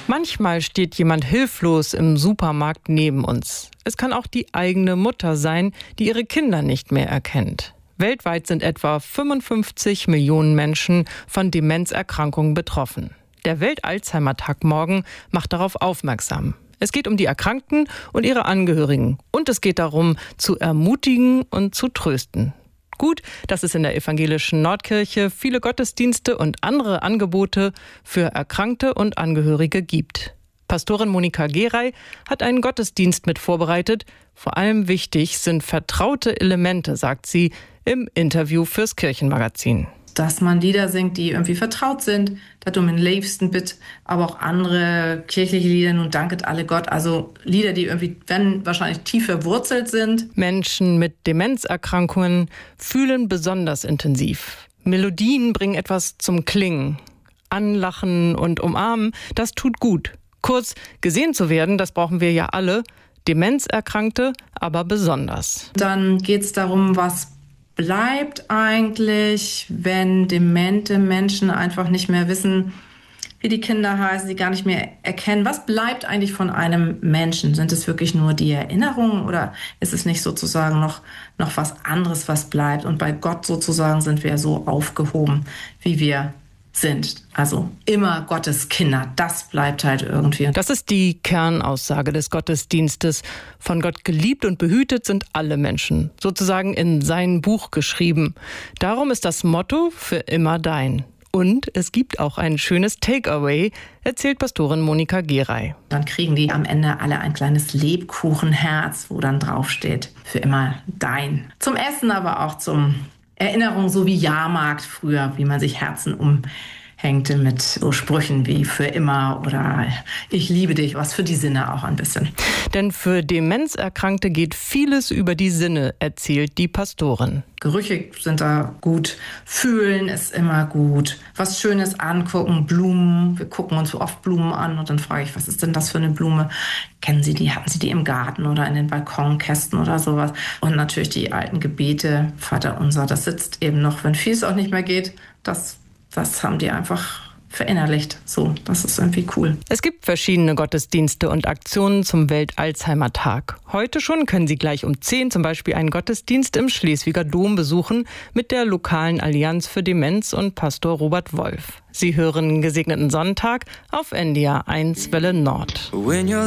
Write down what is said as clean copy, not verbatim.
Manchmal steht jemand hilflos im Supermarkt neben uns. Es kann auch die eigene Mutter sein, die ihre Kinder nicht mehr erkennt. Weltweit sind etwa 55 Millionen Menschen von Demenzerkrankungen betroffen. Der Welt-Alzheimer-Tag morgen macht darauf aufmerksam. Es geht um die Erkrankten und ihre Angehörigen. Und es geht darum, zu ermutigen und zu trösten. Gut, dass es in der evangelischen Nordkirche viele Gottesdienste und andere Angebote für Erkrankte und Angehörige gibt. Pastorin Monika Geray hat einen Gottesdienst mit vorbereitet. Vor allem wichtig sind vertraute Elemente, sagt sie im Interview fürs Kirchenmagazin. Dass man Lieder singt, die irgendwie vertraut sind, das um den liebsten Bitt, aber auch andere kirchliche Lieder, nun danket alle Gott, also Lieder, die irgendwie, wenn wahrscheinlich tief verwurzelt sind. Menschen mit Demenzerkrankungen fühlen besonders intensiv. Melodien bringen etwas zum Klingen. Anlachen und umarmen, das tut gut. Kurz, gesehen zu werden, das brauchen wir ja alle, Demenzerkrankte aber besonders. Dann geht's darum, was bleibt eigentlich, wenn demente Menschen einfach nicht mehr wissen, wie die Kinder heißen, sie gar nicht mehr erkennen. Was bleibt eigentlich von einem Menschen? Sind es wirklich nur die Erinnerungen oder ist es nicht sozusagen noch was anderes, was bleibt? Und bei Gott sozusagen sind wir so aufgehoben, wie wir sind. Also immer Gottes Kinder. Das bleibt halt irgendwie. Das ist die Kernaussage des Gottesdienstes. Von Gott geliebt und behütet sind alle Menschen. Sozusagen in sein Buch geschrieben. Darum ist das Motto für immer dein. Und es gibt auch ein schönes Takeaway, erzählt Pastorin Monika Geray. Dann kriegen die am Ende alle ein kleines Lebkuchenherz, wo dann draufsteht, für immer dein. Zum Essen, aber auch zum Erinnerung, so wie Jahrmarkt früher, wie man sich Herzen umhängte mit so Sprüchen wie für immer oder ich liebe dich, was für die Sinne auch ein bisschen. Denn für Demenzerkrankte geht vieles über die Sinne, erzählt die Pastorin. Gerüche sind da gut, fühlen ist immer gut, was Schönes angucken, Blumen, wir gucken uns so oft Blumen an und dann frage ich, was ist denn das für eine Blume? Kennen Sie die, hatten Sie die im Garten oder in den Balkonkästen oder sowas? Und natürlich die alten Gebete, Vater unser, das sitzt eben noch, wenn vieles auch nicht mehr geht, das haben die einfach verinnerlicht. So, das ist irgendwie cool. Es gibt verschiedene Gottesdienste und Aktionen zum Welt-Alzheimer-Tag. Heute schon können Sie gleich um 10 zum Beispiel einen Gottesdienst im Schleswiger Dom besuchen mit der lokalen Allianz für Demenz und Pastor Robert Wolf. Sie hören Gesegneten Sonntag auf NDR 1 Welle Nord.